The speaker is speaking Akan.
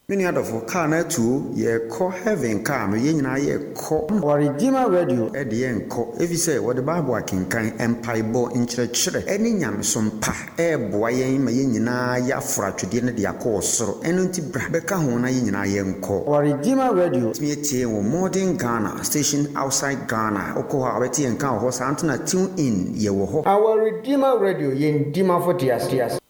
Many other for car na too, ye call heaven car, me yin na ye call or Redeemer Radio at the end call. If you say what the Bible can empire bo in church, any yam some pa, boy, me yin na ya frat to dinner the course, so enunti beka hona yin na yen call. Or Redeemer Radio, me tea modern Ghana, station outside Ghana, Okoha, Betty and Cow horse Antona tune in ye wo. Our Redeemer Radio yin Dima for Tias.